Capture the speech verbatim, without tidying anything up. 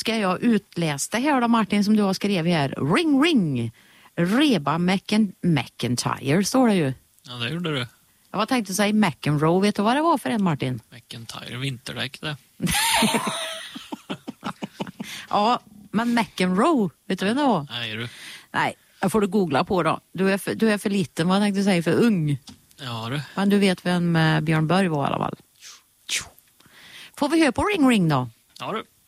ska jag utläsa det här då, Martin, som du har skrivit här. Ring ring. Reba McIn- McIntyre står det ju. Ja, det gjorde du. Jag var tänkt att säga McEnroe. Vet du vad det var för en, Martin? McIntyre, vinterdäck det. Ja, men McEnroe, vet du vem det var? Nej, du. Nej, jag får du googla på då. Du är för, du är för liten, vad tänkte jag säga, för ung. Ja, du. Men du vet vem Björn Borg var i alla fall. Får vi höra på Ring Ring då? Ja, du.